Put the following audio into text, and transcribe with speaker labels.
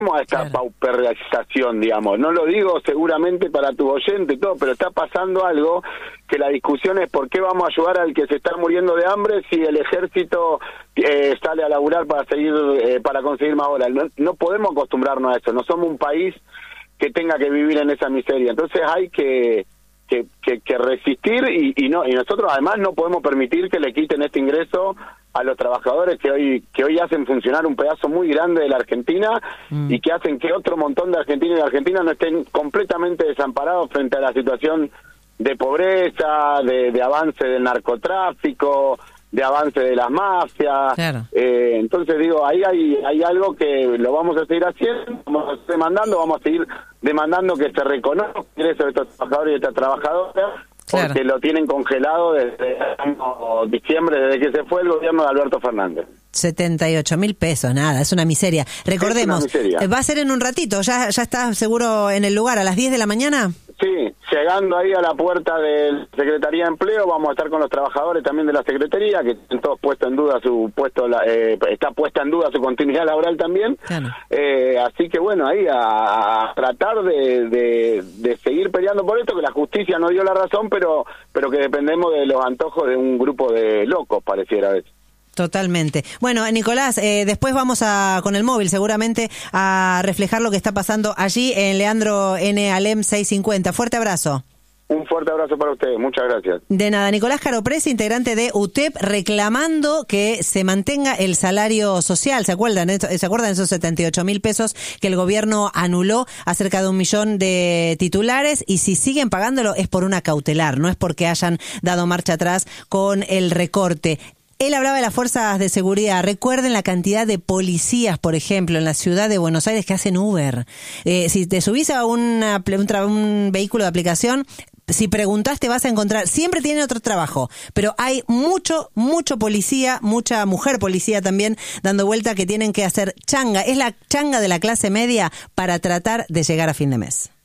Speaker 1: a esta pauperización, digamos. No lo digo seguramente para tu oyente y todo, pero está pasando algo que la discusión es por qué vamos a ayudar al que se está muriendo de hambre si el ejército sale a laburar para para conseguir más horas. No podemos acostumbrarnos a eso. No somos un país que tenga que vivir en esa miseria. Entonces hay que resistir y nosotros además no podemos permitir que le quiten este ingreso a los trabajadores que hoy hacen funcionar un pedazo muy grande de la Argentina y que hacen que otro montón de argentinos y argentinas no estén completamente desamparados frente a la situación de pobreza, de avance del narcotráfico, de avance de las mafias.
Speaker 2: Claro.
Speaker 1: Entonces digo, ahí hay algo que lo vamos a seguir haciendo, vamos a seguir demandando que se reconozca el ingreso de estos trabajadores y de estas trabajadoras, porque lo tienen congelado desde el año diciembre, desde que se fue el gobierno de Alberto Fernández.
Speaker 2: 78.000 pesos, nada, es una miseria. Recordemos,
Speaker 1: es una miseria.
Speaker 2: Va a ser en un ratito, ¿ya estás seguro en el lugar a las 10 de la mañana?
Speaker 1: Sí, llegando ahí a la puerta de la Secretaría de Empleo, vamos a estar con los trabajadores también de la Secretaría, que tienen todos puesto en duda está puesta en duda su continuidad laboral también. Claro. Así que bueno, ahí a tratar de seguir peleando por esto, que la justicia nos dio la razón, pero que dependemos de los antojos de un grupo de locos, pareciera a veces.
Speaker 2: Totalmente. Bueno, Nicolás, después vamos con el móvil seguramente a reflejar lo que está pasando allí en Leandro N. Alem 650. Fuerte abrazo.
Speaker 1: Un fuerte abrazo para ustedes, muchas gracias.
Speaker 2: De nada. Nicolás Caropresi, integrante de UTEP, reclamando que se mantenga el salario social. ¿Se acuerdan esos 78.000 pesos que el gobierno anuló a cerca de 1 millón de titulares? Y si siguen pagándolo es por una cautelar, no es porque hayan dado marcha atrás con el recorte. Él hablaba de las fuerzas de seguridad. Recuerden la cantidad de policías, por ejemplo, en la ciudad de Buenos Aires que hacen Uber. Si te subís a un vehículo de aplicación, si preguntás te vas a encontrar, siempre tiene otro trabajo, pero hay mucho policía, mucha mujer policía también dando vuelta que tienen que hacer changa. Es la changa de la clase media para tratar de llegar a fin de mes.